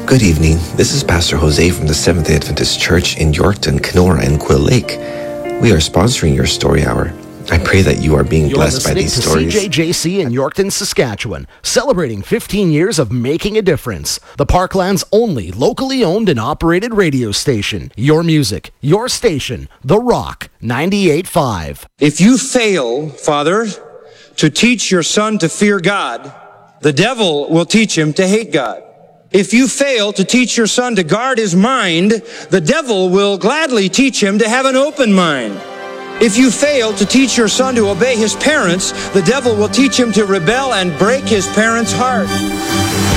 Good evening. This is Pastor Jose from the Seventh-day Adventist Church in Yorkton, Kenora, and Quill Lake. We are sponsoring your story hour. I pray that you are being blessed by these stories. You're listening to CJJC in Yorkton, Saskatchewan, celebrating 15 years of making a difference. The Parkland's only locally owned and operated radio station. Your music, your station, The Rock 98.5. If you fail, Father, to teach your son to fear God, the devil will teach him to hate God. If you fail to teach your son to guard his mind, the devil will gladly teach him to have an open mind. If you fail to teach your son to obey his parents, the devil will teach him to rebel and break his parents' heart.